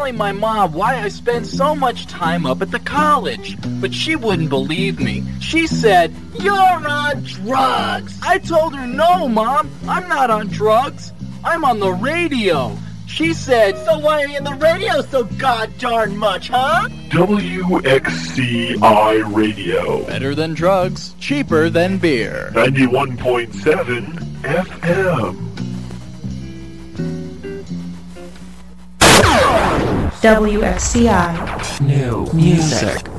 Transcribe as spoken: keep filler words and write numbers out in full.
telling my mom why I spend so much time up at the college, but she wouldn't believe me. She said, "You're on drugs." I told her, "No, Mom, I'm not on drugs. I'm on the radio." She said, "So why are you in the radio so god darn much, huh?" W X C I Radio. Better than drugs, cheaper than beer. ninety-one point seven F M. W X C I. New music.